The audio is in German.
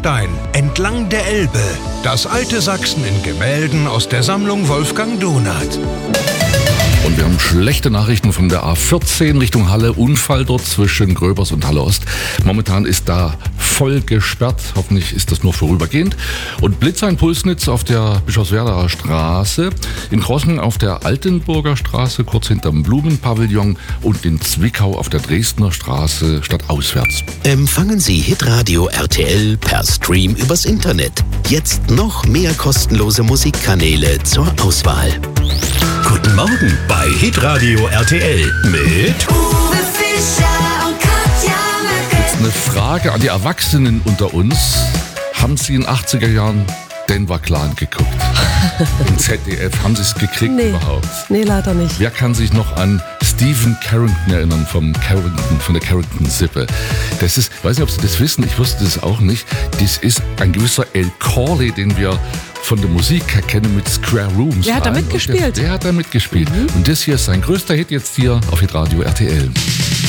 Holstein, entlang der Elbe. Das alte Sachsen in Gemälden aus der Sammlung Wolfgang Donath. Und wir haben schlechte Nachrichten von der A14 Richtung Halle. Unfall dort zwischen Gröbers und Halle Ost. Momentan ist da voll gesperrt. Hoffentlich ist das nur vorübergehend. Und Blitzer in Pulsnitz auf der Bischofswerdaer Straße. In Krossen auf der Altenburger Straße, kurz hinterm Blumenpavillon. Und in Zwickau auf der Dresdner Straße stadtauswärts. Empfangen Sie Hitradio RTL per Stream übers Internet. Jetzt noch mehr kostenlose Musikkanäle zur Auswahl. Guten Morgen bei Hitradio RTL mit Uwe Fischer und Katja Möcke. Jetzt eine Frage an die Erwachsenen unter uns. Haben Sie in den 80er Jahren Denver Clan geguckt? Im ZDF. Haben Sie es gekriegt überhaupt? Nee, leider nicht. Wer kann sich noch an Stephen Carrington erinnern von der Carrington-Sippe? Das ist, ich weiß nicht, ob Sie das wissen, ich wusste das auch nicht. Das ist ein gewisser El Corley, den wir von der Musik her kennen mit Square Rooms. Der hat da mitgespielt. Der hat da mitgespielt. Und das hier ist sein größter Hit jetzt hier auf Hitradio RTL.